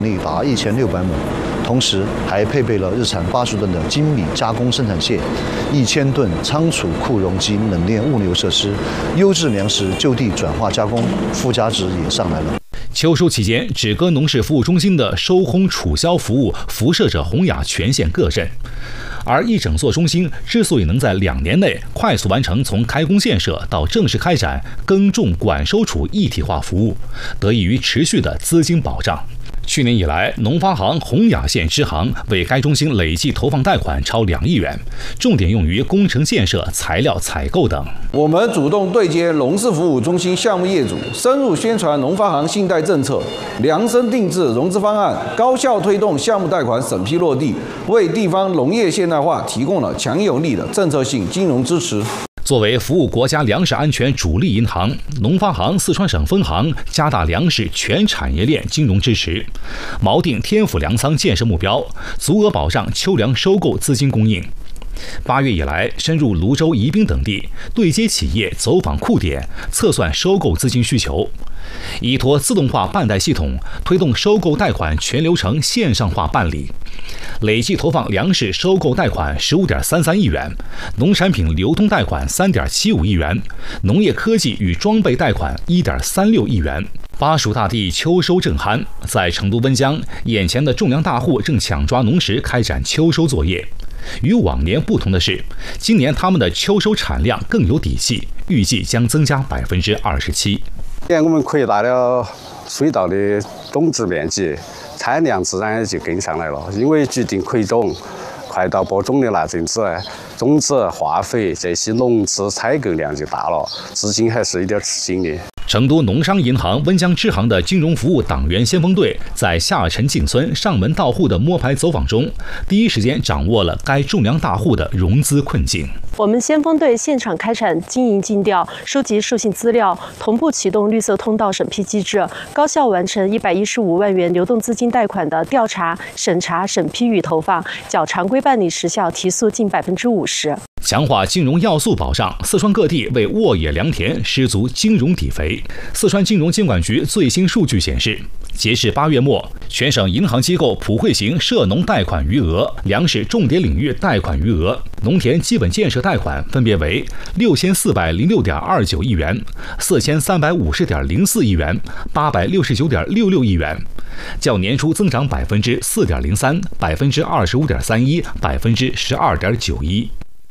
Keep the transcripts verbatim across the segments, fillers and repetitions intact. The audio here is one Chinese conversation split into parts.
力达一千六百亩，同时还配备了日产八十吨的精密加工生产线、一千吨仓储库容及冷链物流设施，优质粮食就地转化加工，附加值也上来了。 秋收期间，止戈农事服务中心的收烘储销服务辐射着洪雅全县各镇。而一整座中心之所以能在两年内快速完成从开工建设到正式开展耕种管收储一体化服务，得益于持续的资金保障。去年以来，农发行洪雅县支行为该中心累计投放贷款超两亿元，重点用于工程建设、材料采购等。 我们主动对接农事服务中心项目业主，深入宣传农发行信贷政策，量身定制融资方案，高效推动项目贷款审批落地，为地方农业现代化提供了强有力的政策性金融支持。 作为服务国家粮食安全主力银行，农发行四川省分行加大粮食全产业链金融支持，锚定天府粮仓建设目标，足额保障秋粮收购资金供应。八月以来，深入泸州、宜宾等地，对接企业，走访库点，测算收购资金需求。依托自动化办贷系统，推动收购贷款全流程线上化办理，累计投放粮食收购贷款十五点三三亿元，农产品流通贷款三点七五亿元，农业科技与装备贷款一点三六亿元。巴蜀大地秋收正酣，在成都温江，眼前的种粮大户正抢抓农时开展秋收作业。与往年不同的是，今年他们的秋收产量更有底气，预计将增加百分之二十七。 今年我们扩大了水稻的种植面积，产量自然也就跟上来了。因为决定扩种、快到播种的那阵子，种子、化肥这些农资采购量就大了，资金还是有点吃紧的。 成都农商银行温江支行的金融服务党员先锋队在下沉进村上门到户的摸排走访中，第一时间掌握了该种粮大户的融资困境。 我们先锋队现场开展经营尽调，收集授信资料，同步启动绿色通道审批机制，高效完成一百一十五万元流动资金贷款的调查、审查、审批与投放，较常规办理时效提速近百分之五十。 强化金融要素保障，四川各地为沃野良田施足金融底肥。四川金融监管局最新数据显示，截至八月末，全省银行机构普惠型涉农贷款余额、粮食重点领域贷款余额、农田基本建设贷款分别为六千四百零六点二九亿元、四千三百五十点零四亿元、八百六十九点六六亿元，较年初增长百分之四点零三、百分之二十五点三一、百分之十二点九一。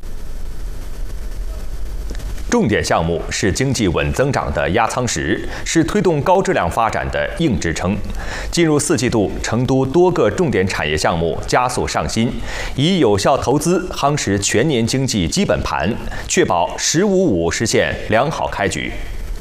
重点项目是经济稳增长的压舱石，是推动高质量发展的硬支撑。进入四季度，成都多个重点产业项目加速上新，以有效投资夯实全年经济基本盘，确保“十五五”实现良好开局。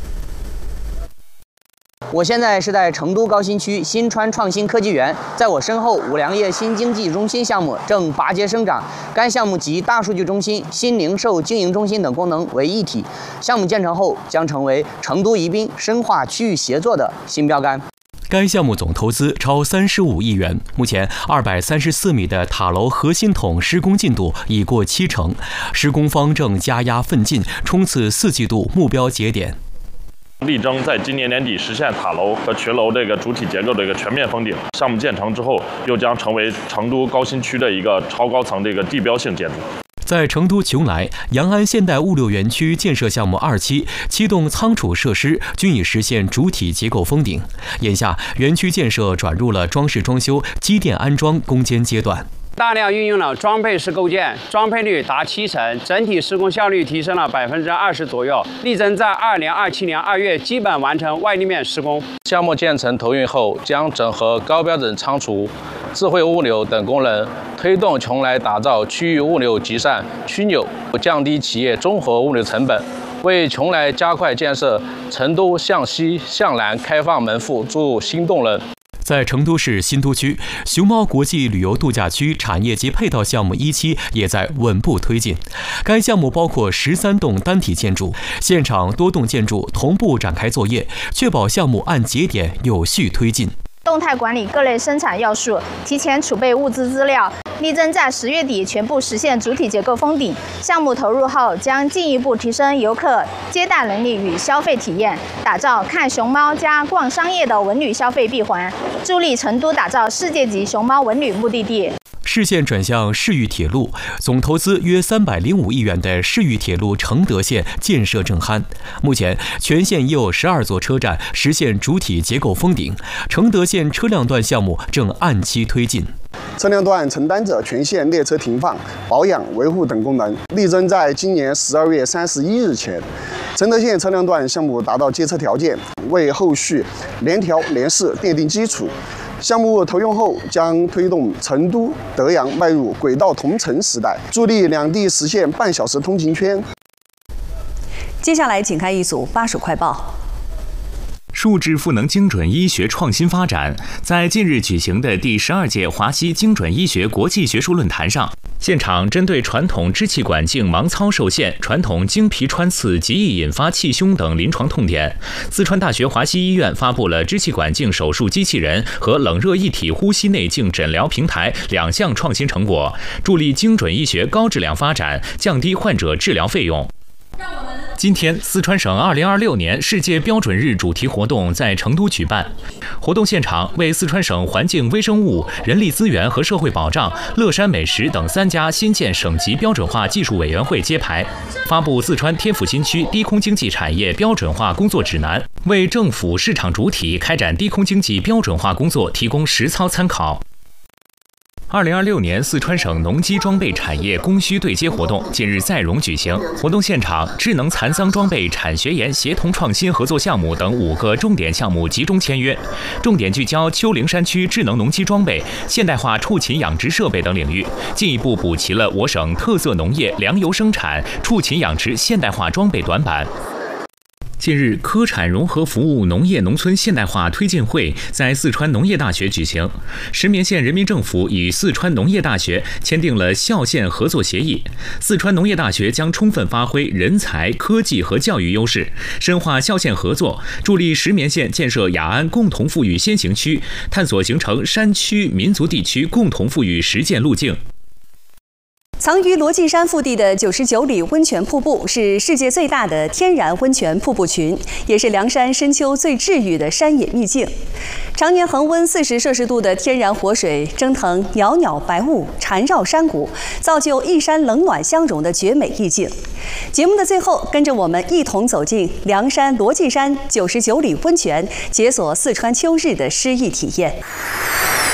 我现在是在成都高新区新川创新科技园，在我身后，五粮液新经济中心项目正拔节生长。该项目集大数据中心、新零售经营中心等功能为一体。项目建成后，将成为成都宜宾深化区域协作的新标杆。 该项目总投资超三十五亿元，目前二百三十四米的塔楼核心筒施工进度已过七成，施工方正加压奋进，冲刺四季度目标节点。 力争在今年年底实现塔楼和群楼这个主体结构的一个全面封顶。项目建成之后，又将成为成都高新区的一个超高层这个地标性建筑。 在成都邛崃阳安现代物流园区建设项目二期，七栋仓储设施均已实现主体结构封顶。眼下，园区建设转入了装饰装修、机电安装攻坚阶段。 大量运用了装配式构件，装配率达七成，整体施工效率提升了百分之二十左右，力争在二零二七年二月基本完成外立面施工。 项目建成投运后，将整合高标准仓储、智慧物流等功能，推动邛崃打造区域物流集散枢纽，降低企业综合物流成本，为邛崃加快建设成都向西向南开放门户注入新动能。 在成都市新都区，熊猫国际旅游度假区产业及配套项目一期也在稳步推进。该项目包括十三栋单体建筑，现场多栋建筑同步展开作业，确保项目按节点有序推进。 动态管理各类生产要素，提前储备物资资料，力争在十月底全部实现主体结构封顶。项目投入后，将进一步提升游客接待能力与消费体验，打造看熊猫加逛商业的文旅消费闭环，助力成都打造世界级熊猫文旅目的地。 视线转向市域铁路，总投资约三百零五亿元的市域铁路承德线建设正酣。目前，全线已有十二座车站实现主体结构封顶，承德线车辆段项目正按期推进。 车辆段承担着全线列车停放、保养、维护等功能，力争在今年十二月三十一日前，承德线车辆段项目达到接车条件，为后续联调联试奠定基础。 项目投用后，将推动成都、德阳迈入轨道同城时代，助力两地实现半小时通勤圈。 接下来，请看一组巴蜀快报。 数字赋能精准医学创新发展，在近日举行的第十二届华西精准医学国际学术论坛上，现场针对传统支气管镜盲操受限、传统经皮穿刺极易引发气胸等临床痛点，四川大学华西医院发布了支气管镜手术机器人和冷热一体呼吸内镜诊疗平台两项创新成果，助力精准医学高质量发展，降低患者治疗费用。 今天，四川省二零二六年世界标准日主题活动在成都举办。活动现场为四川省环境微生物、人力资源和社会保障、乐山美食等三家新建省级标准化技术委员会揭牌，发布四川天府新区低空经济产业标准化工作指南，为政府市场主体开展低空经济标准化工作提供实操参考。 二零二六年四川省农机装备产业供需对接活动近日在荣举行。活动现场，智能蚕桑装备产学研协同创新合作项目等五个重点项目集中签约，重点聚焦丘陵山区智能农机装备、现代化畜禽养殖设备等领域，进一步补齐了我省特色农业粮油生产、畜禽养殖现代化装备短板。 近日，科产融合服务农业农村现代化推进会在四川农业大学举行。石棉县人民政府与四川农业大学签订了校县合作协议。四川农业大学将充分发挥人才、科技和教育优势，深化校县合作，助力石棉县建设雅安共同富裕先行区，探索形成山区民族地区共同富裕实践路径。 藏于罗晋山腹地的九十九里温泉瀑布是世界最大的天然温泉瀑布群，也是凉山深秋最治愈的山野秘境。常年恒温四十摄氏度的天然活水蒸腾袅袅白雾，缠绕山谷，造就一山冷暖相融的绝美意境。节目的最后，跟着我们一同走进凉山罗晋山九十九里温泉，解锁四川秋日的诗意体验。